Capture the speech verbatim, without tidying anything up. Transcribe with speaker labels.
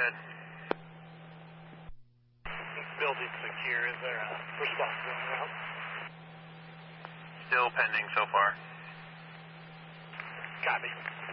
Speaker 1: ahead.
Speaker 2: Building secure. Is there a response going out?
Speaker 1: Still pending so far.
Speaker 2: Copy.